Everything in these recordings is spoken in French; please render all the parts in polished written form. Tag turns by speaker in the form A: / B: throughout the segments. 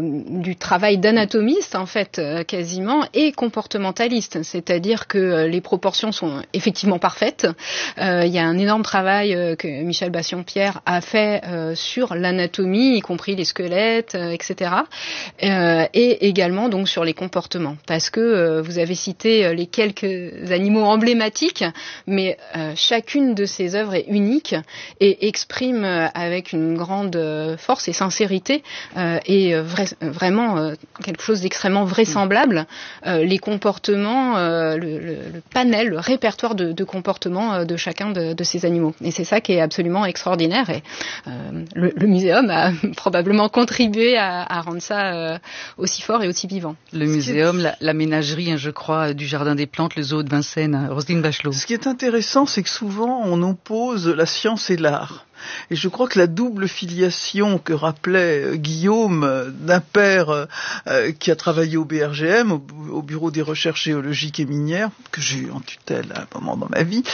A: du travail d'anatomiste en fait quasiment et comportementaliste, c'est-à-dire que les proportions sont effectivement parfaites. Il y a un énorme travail que Michel Bassompierre a fait sur l'anatomie, y compris les squelettes, etc. Et également donc sur les comportements, parce que vous avez cité les quelques animaux emblématiques, mais chacune de ces œuvres est unique et exprime avec une grande force et sincérité et vraiment quelque chose d'extrêmement vraisemblable les comportements, le panel, le répertoire de comportements de chacun de ces animaux. Et c'est ça qui est absolument extraordinaire. Et le muséum a probablement contribué à rendre ça aussi fort et aussi vivant.
B: Le muséum, la ménagerie, je crois, du Jardin des Plantes, le zoo de Vincennes, Roselyne Bachelot.
C: Ce qui est intéressant, c'est que souvent on oppose la science et l'art. Et je crois que la double filiation que rappelait Guillaume d'un père qui a travaillé au BRGM, au Bureau des recherches géologiques et minières, que j'ai eu en tutelle à un moment dans ma vie,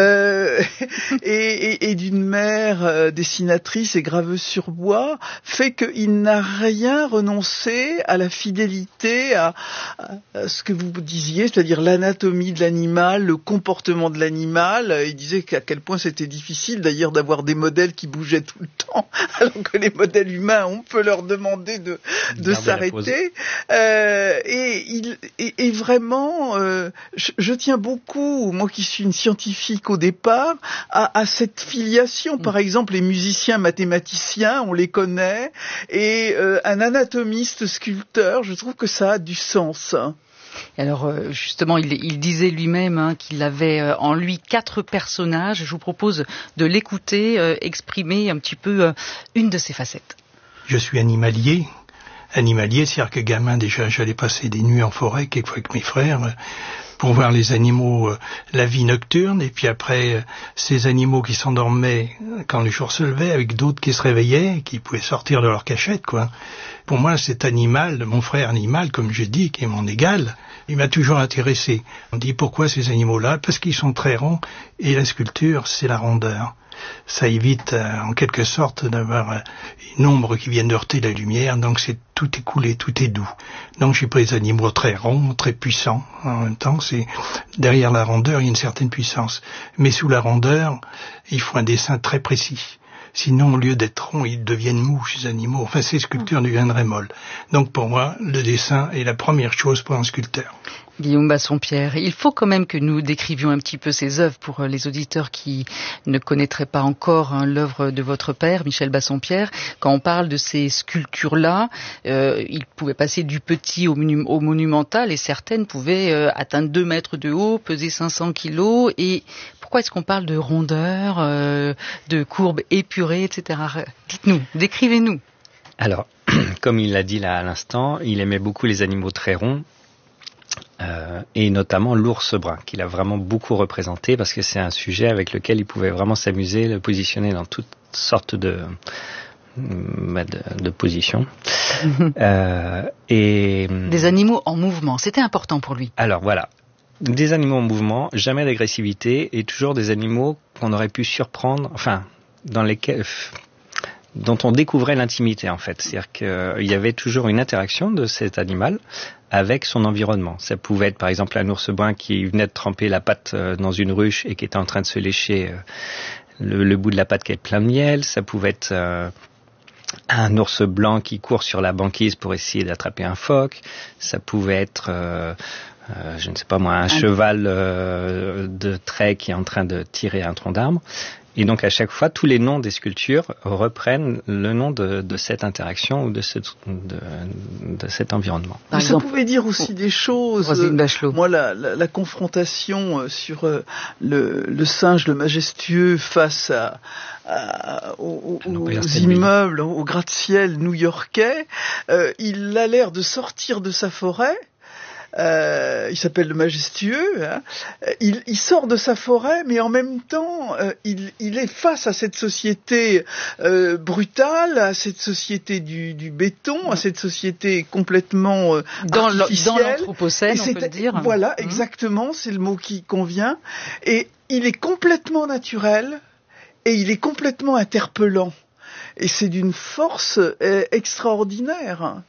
C: et d'une mère dessinatrice et graveuse sur bois, fait qu'il n'a rien renoncé à la fidélité à ce que vous disiez, c'est-à-dire l'anatomie de l'animal, le comportement de l'animal. Il disait qu'à quel point c'était difficile d'ailleurs d'avoir des modèles qui bougeaient tout le temps, alors que les modèles humains, on peut leur demander de s'arrêter. Et vraiment, je tiens beaucoup, moi qui suis une scientifique au départ, à cette filiation. Par exemple, les musiciens mathématiciens, on les connaît, et un anatomiste sculpteur, je trouve que ça a du sens.
B: Alors justement, il disait lui-même qu'il avait en lui 4 personnages. Je vous propose de l'écouter exprimer un petit peu une de ses facettes.
D: Je suis animalier. C'est-à-dire que gamin déjà, j'allais passer des nuits en forêt quelquefois avec mes frères pour voir les animaux, la vie nocturne, et puis après ces animaux qui s'endormaient quand le jour se levait, avec d'autres qui se réveillaient, qui pouvaient sortir de leur cachette, quoi. Pour moi, cet animal, mon frère animal, comme je dis, qui est mon égal, il m'a toujours intéressé. On dit pourquoi ces animaux-là? Parce qu'ils sont très ronds, et la sculpture, c'est la rondeur. Ça évite en quelque sorte d'avoir une ombre qui vienne heurter la lumière, donc tout est coulé, tout est doux. Donc j'ai pris des animaux très ronds, très puissants. En même temps, derrière la rondeur, il y a une certaine puissance. Mais sous la rondeur, il faut un dessin très précis. Sinon, au lieu d'être ronds, ils deviennent mous, ces animaux. Enfin, ces sculptures deviendraient molles. Donc pour moi, le dessin est la première chose pour un sculpteur.
B: Guillaume Bassompierre, il faut quand même que nous décrivions un petit peu ces œuvres pour les auditeurs qui ne connaîtraient pas encore l'œuvre de votre père, Michel Bassompierre. Quand on parle de ces sculptures-là, il pouvait passer du petit au monumental, et certaines pouvaient atteindre 2 mètres de haut, peser 500 kilos. Et pourquoi est-ce qu'on parle de rondeur, de courbes épurées, etc. Dites-nous, décrivez-nous.
E: Alors, comme il l'a dit là à l'instant, il aimait beaucoup les animaux très ronds. Et notamment l'ours brun, qu'il a vraiment beaucoup représenté, parce que c'est un sujet avec lequel il pouvait vraiment s'amuser, le positionner dans toutes sortes de positions. Et
B: des animaux en mouvement, c'était important pour lui.
E: Alors voilà, des animaux en mouvement, jamais d'agressivité, et toujours des animaux qu'on aurait pu surprendre, enfin, dont on découvrait l'intimité en fait. C'est-à-dire qu'il y avait toujours une interaction de cet animal avec son environnement. Ça pouvait être par exemple un ours brun qui venait de tremper la patte dans une ruche et qui était en train de se lécher le bout de la patte qui est plein de miel. Ça pouvait être un ours blanc qui court sur la banquise pour essayer d'attraper un phoque. Ça pouvait être je ne sais pas moi, un cheval de trait qui est en train de tirer un tronc d'arbre. Et donc à chaque fois, tous les noms des sculptures reprennent le nom de cette interaction ou de cet environnement.
C: Mais ça pouvait dire aussi des choses. Moi, la confrontation sur le singe, le majestueux, face aux immeubles, aux gratte-ciel new-yorkais, il a l'air de sortir de sa forêt. Il s'appelle le majestueux, hein. Il sort de sa forêt, mais en même temps, il est face à cette société brutale, à cette société du béton, à cette société complètement artificielle.
B: Dans l'anthropocène, on peut le dire.
C: Voilà, exactement, c'est le mot qui convient. Et il est complètement naturel, et il est complètement interpellant. Et c'est d'une force extraordinaire.